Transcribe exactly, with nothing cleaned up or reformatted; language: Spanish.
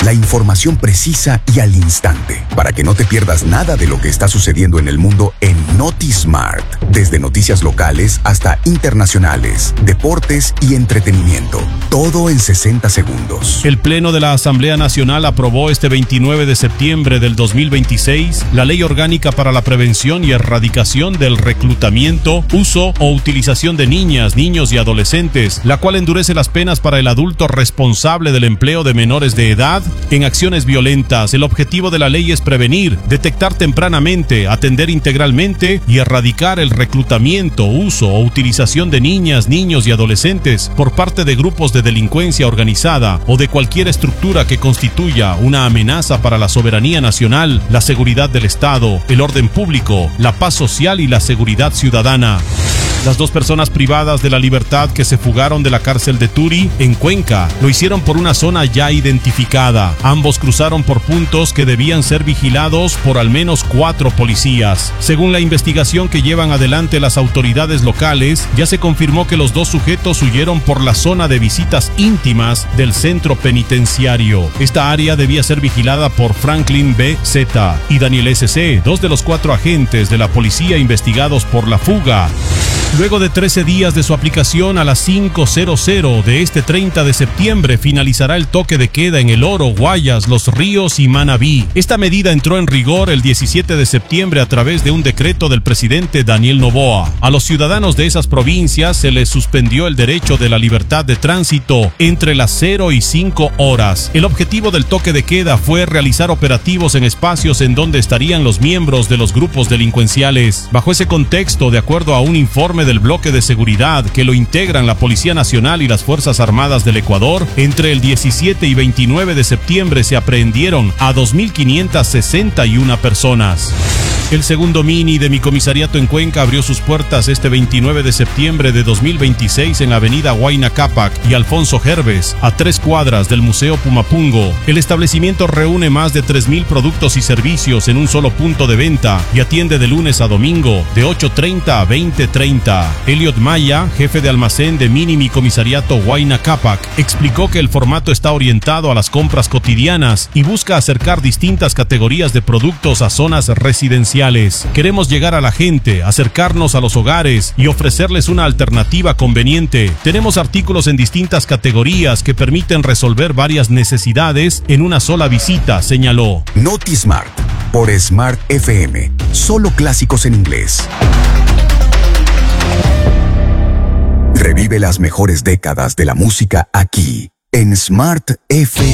La información precisa y al instante, para que no te pierdas nada de lo que está sucediendo en el mundo en NotiSmart. Desde noticias locales hasta internacionales, deportes y entretenimiento. Todo en sesenta segundos. El Pleno de la Asamblea Nacional aprobó este veintinueve de septiembre del dos mil veintiséis la Ley Orgánica para la Prevención y Erradicación del Reclutamiento, Uso o Utilización de Niñas, Niños y Adolescentes, la cual endurece las penas para el adulto responsable del empleo de menores de edad en acciones violentas. El objetivo de la ley es prevenir, detectar tempranamente, atender integralmente y erradicar el reclutamiento, uso o utilización de niñas, niños y adolescentes por parte de grupos de delincuencia organizada o de cualquier estructura que constituya una amenaza para la soberanía nacional, la seguridad del Estado, el orden público, la paz social y la seguridad ciudadana. Las dos personas privadas de la libertad que se fugaron de la cárcel de Turi, en Cuenca, lo hicieron por una zona ya identificada. Ambos cruzaron por puntos que debían ser vigilados por al menos cuatro policías. Según la investigación que llevan adelante las autoridades locales, ya se confirmó que los dos sujetos huyeron por la zona de visitas íntimas del centro penitenciario. Esta área debía ser vigilada por Franklin B. Z. y Daniel S C, dos de los cuatro agentes de la policía investigados por la fuga. Luego de trece días de su aplicación, a las cinco de este treinta de septiembre finalizará el toque de queda en El Oro, Guayas, Los Ríos y Manabí. Esta medida entró en rigor el diecisiete de septiembre a través de un decreto del presidente Daniel Noboa. A los ciudadanos de esas provincias se les suspendió el derecho de la libertad de tránsito entre las cero y cinco horas. El objetivo del toque de queda fue realizar operativos en espacios en donde estarían los miembros de los grupos delincuenciales. Bajo ese contexto, de acuerdo a un informe del bloque de seguridad que lo integran la Policía Nacional y las Fuerzas Armadas del Ecuador, entre el diecisiete y veintinueve de septiembre se aprehendieron a dos mil quinientas sesenta y una personas. El segundo mini de mi comisariato en Cuenca abrió sus puertas este veintinueve de septiembre de dos mil veintiséis en la avenida Huayna Cápac y Alfonso Herbes, a tres cuadras del Museo Pumapungo. El establecimiento reúne más de tres mil productos y servicios en un solo punto de venta y atiende de lunes a domingo de ocho treinta a veinte treinta. Elliot Maya, jefe de almacén de mini mi comisariato Huayna Cápac, explicó que el formato está orientado a las compras cotidianas y busca acercar distintas categorías de productos a zonas residenciales. Queremos llegar a la gente, acercarnos a los hogares y ofrecerles una alternativa conveniente. Tenemos artículos en distintas categorías que permiten resolver varias necesidades en una sola visita, señaló. NotiSmart, por Smart F M. Solo clásicos en inglés. Revive las mejores décadas de la música aquí, en Smart F M.